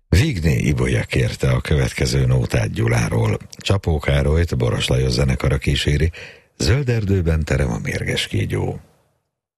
Vigné Ibolya kérte a következő nótát Gyuláról. Csapó Károlyt Boros Lajos zenekara kíséri, Zöld erdőben terem a mérges kígyó.